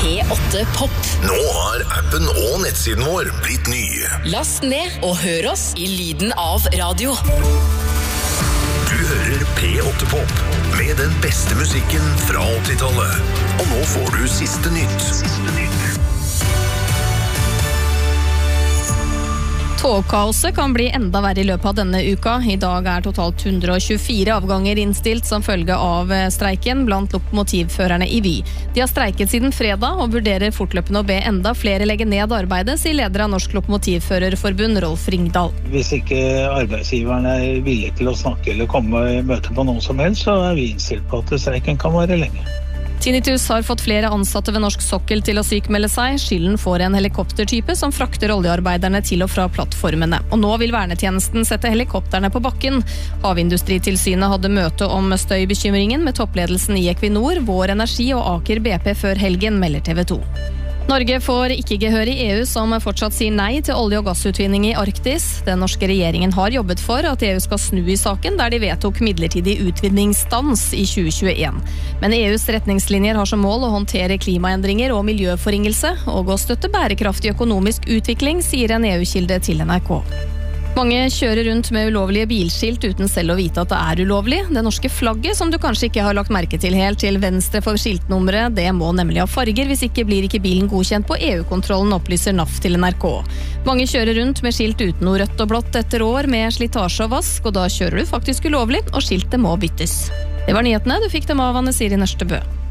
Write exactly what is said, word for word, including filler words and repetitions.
P åtte Pop. Nå har appen og nettsiden vår blitt ny. Last ned og hør oss i lyden av radio. Du hører P åtte Pop med den beste musikken fra åttitallet. Og nå får du siste nytt. Siste nytt. Togkaoset kan bli enda verre i løpet av denne uka. I dag er totalt hundre og tjuefire avganger innstilt som følge av streiken blant lokomotivførerne i Vy. De har streiket siden fredag og vurderer fortløpende å be enda flere legge ned arbeidet, sier leder av Norsk Lokomotivførerforbund, Rolf Ringdal. Hvis ikke arbeidsgiveren er villig til å snakke eller komme i møte på noe som helst, så er vi innstilt på at streiken kan vare lenge. Tinnitus har fått flere ansatte ved Norsk Sokkel til å sykmelde seg. Skylden får en helikoptertype som frakter oljearbeiderne til og fra plattformene. Og nå vil vernetjenesten sette helikopterne på bakken. Havindustritilsynet hadde møte om støybekymringen med toppledelsen i Equinor, Vår Energi og Aker B P før helgen, melder T V to. Norge får ikke gehør i E U som fortsatt sier nei til olje- og gassutvinning i Arktis. Den norske regjeringen har jobbet for at E U skal snu i saken, der de vedtok midlertidig utvinningsstans i tjue tjueen. Men E U's retningslinjer har som mål å håndtere klimaendringer og miljøforringelse, og å støtte bærekraftig økonomisk utvikling, sier en E U-kilde til N R K. Mange kjører rundt med ulovlige bilskilt uten selv å vite at det er ulovlig. Det norske flagget, som du kanskje ikke har lagt merke til helt til venstre for skiltnummeret, det må nemlig ha farger, hvis ikke blir ikke bilen godkjent på E U-kontrollen, opplyser N A F til N R K. Mange kjører rundt med skilt uten noe rødt og blått etter år med slitasje og vask, og da kjører du faktisk ulovlig, og skiltet må byttes. Det var nyhetene, du fikk dem av Anne Siri Nørstebø.